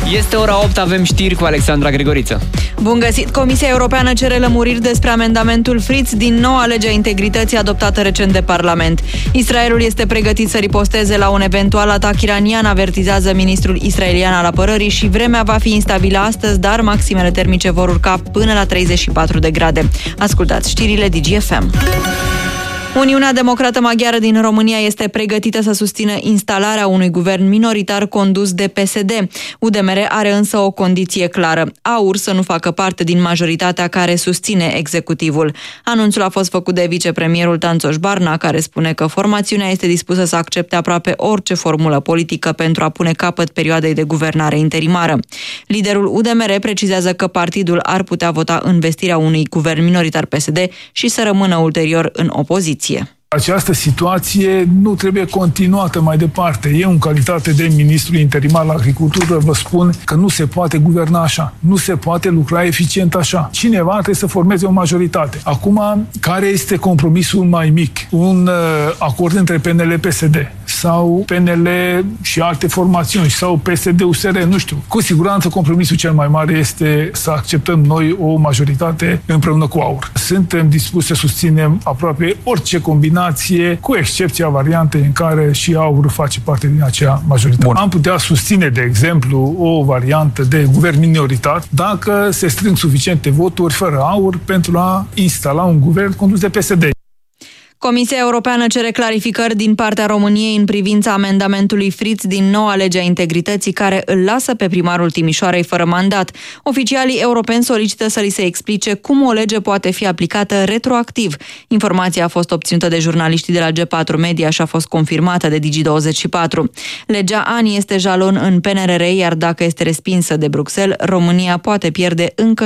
Este ora 8, avem știri cu Alexandra Grigoriță. Bun găsit! Comisia Europeană cere lămuriri despre amendamentul Fritz din noua lege a integrității adoptată recent de Parlament. Israelul este pregătit să riposteze la un eventual atac iranian, avertizează ministrul israelian al apărării, și vremea va fi instabilă astăzi, dar maximele termice vor urca până la 34 de grade. Ascultați știrile DGFM. Uniunea Democrată Maghiară din România este pregătită să susțină instalarea unui guvern minoritar condus de PSD. UDMR are însă o condiție clară: AUR să nu facă parte din majoritatea care susține executivul. Anunțul a fost făcut de vicepremierul Tanțoș Barna, care spune că formațiunea este dispusă să accepte aproape orice formulă politică pentru a pune capăt perioadei de guvernare interimară. Liderul UDMR precizează că partidul ar putea vota învestirea unui guvern minoritar PSD și să rămână ulterior în opoziție. Această situație nu trebuie continuată mai departe. Eu, în calitate de ministru interimar la agricultură, vă spun că nu se poate guverna așa. Nu se poate lucra eficient așa. Cineva trebuie să formeze o majoritate. Acum, care este compromisul mai mic? Un acord între PNL-PSD sau PNL și alte formațiuni sau PSD-USR, nu știu. Cu siguranță compromisul cel mai mare este să acceptăm noi o majoritate împreună cu AUR. Suntem dispuși să susținem aproape orice combinație, cu excepția variantei în care și AUR face parte din acea majoritate. Bun. Am putea susține, de exemplu, o variantă de guvern minoritar dacă se strâng suficiente voturi fără AUR pentru a instala un guvern condus de PSD. Comisia Europeană cere clarificări din partea României în privința amendamentului Fritz din noua lege a integrității, care îl lasă pe primarul Timișoarei fără mandat. Oficialii europeni solicită să li se explice cum o lege poate fi aplicată retroactiv. Informația a fost obținută de jurnaliștii de la G4 Media și a fost confirmată de Digi24. Legea ANI este jalon în PNRR, iar dacă este respinsă de Bruxelles, România poate pierde încă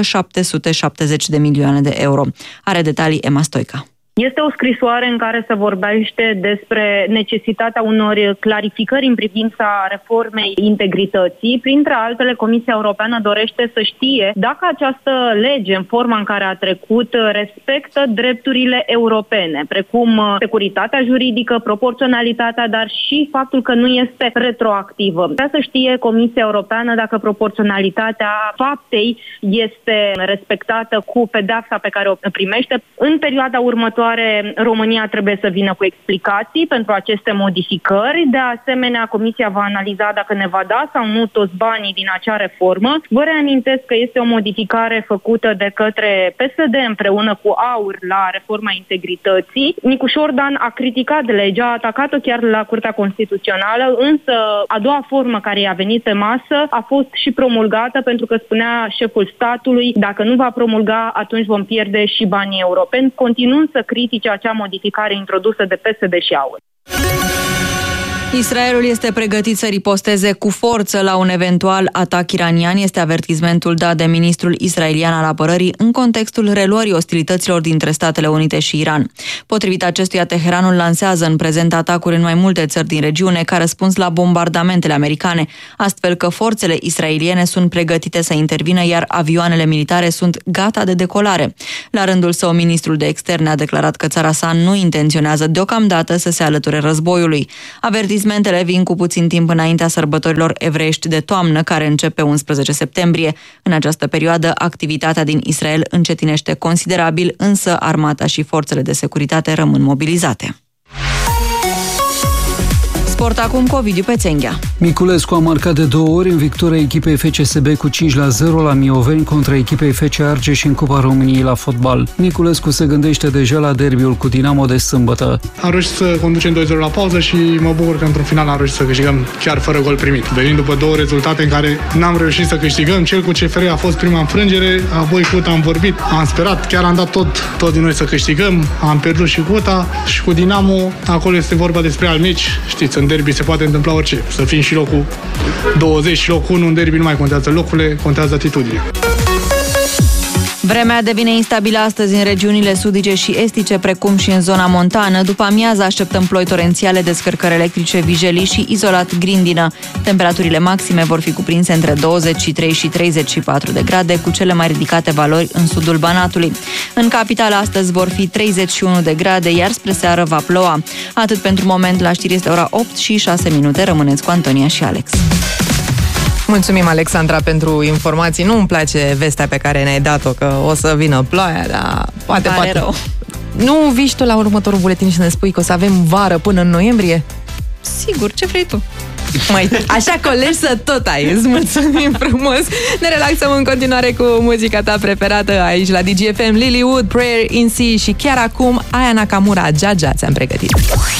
770 de milioane de euro. Are detalii Emma Stoica. Este o scrisoare în care se vorbește despre necesitatea unor clarificări în privința reformei integrității. Printre altele, Comisia Europeană dorește să știe dacă această lege, în forma în care a trecut, respectă drepturile europene, precum securitatea juridică, proporționalitatea, dar și faptul că nu este retroactivă. Vrea să știe Comisia Europeană dacă proporționalitatea faptei este respectată cu pedeapsa pe care o primește. În perioada următoare, România trebuie să vină cu explicații pentru aceste modificări. De asemenea, Comisia va analiza dacă ne va da sau nu toți banii din acea reformă. Vă reamintesc că este o modificare făcută de către PSD împreună cu AUR la reforma integrității. Nicu Șordan a criticat legea, a atacat-o chiar la Curtea Constituțională, însă a doua formă care i-a venit pe masă a fost și promulgată, pentru că spunea șeful statului: dacă nu va promulga, atunci vom pierde și banii europeni, continuând să critice acea modificare introdusă de PSD și AUR. Israelul este pregătit să riposteze cu forță la un eventual atac iranian, este avertismentul dat de ministrul israelian al apărării în contextul reluării ostilităților dintre Statele Unite și Iran. Potrivit acestuia, Teheranul lansează în prezent atacuri în mai multe țări din regiune ca răspuns la bombardamentele americane, astfel că forțele israeliene sunt pregătite să intervină, iar avioanele militare sunt gata de decolare. La rândul său, ministrul de externe a declarat că țara sa nu intenționează deocamdată să se alăture războiului. Avertismentele vin cu puțin timp înaintea sărbătorilor evreiești de toamnă, care începe 11 septembrie. În această perioadă, activitatea din Israel încetinește considerabil, însă armata și forțele de securitate rămân mobilizate. Sport acum cu Ovidiu Pețenghea. Miculescu a marcat de 2 ori în victoria echipei FCSB cu 5-0 la Mioveni contra echipei FC Argeș în Cupa României la fotbal. Miculescu se gândește deja la derbiul cu Dinamo de sâmbătă. Am reușit să conducem 2-0 la pauză și mă bucur că într-un final am reușit să câștigăm chiar fără gol primit. Venind după 2 rezultate în care n-am reușit să câștigăm, cel cu CFR a fost prima înfrângere, apoi cu UTA am vorbit, am sperat, chiar am dat tot din noi să câștigăm, am pierdut și cu UTA și cu Dinamo, acolo este vorba despre alt meci, știți, în derby se poate întâmpla orice. Să fim și locul 20 și locul 1 în derby, nu mai contează locurile, contează atitudinea. Vremea devine instabilă astăzi în regiunile sudice și estice, precum și în zona montană. După amiază așteptăm ploi torențiale, descărcări electrice, vijelii și izolat grindină. Temperaturile maxime vor fi cuprinse între 23 și 34 de grade, cu cele mai ridicate valori în sudul Banatului. În capitală astăzi vor fi 31 de grade, iar spre seară va ploua. Atât pentru moment, la știri este ora 8 și 6 minute. Rămâneți cu Antonia și Alex. Mulțumim, Alexandra, pentru informații. Nu îmi place vestea pe care ne-ai dat-o, că o să vină ploaia, dar poate. Rău. Nu vii tu la următorul buletin și ne spui că o să avem vară până în noiembrie? Sigur, ce vrei tu? Măi, așa colegi să tot ai. Îți mulțumim frumos. Ne relaxăm în continuare cu muzica ta preferată aici la DGFM. Lilywood, Prayer in Sea și chiar acum Aya Nakamura, Jaja ți-am pregătit.